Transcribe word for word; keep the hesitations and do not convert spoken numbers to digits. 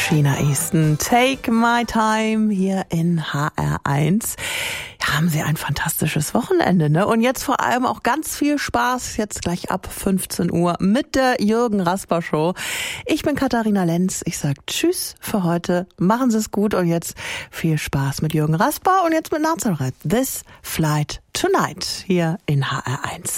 Sheena Easton, Take My Time hier in H R eins. Ja, haben Sie ein fantastisches Wochenende, ne? Und jetzt vor allem auch ganz viel Spaß, jetzt gleich ab fünfzehn Uhr mit der Jürgen Rasper Show. Ich bin Katharina Lenz, ich sag Tschüss für heute, machen Sie es gut und jetzt viel Spaß mit Jürgen Rasper und jetzt mit Nazareth. This Flight Tonight hier in H R eins.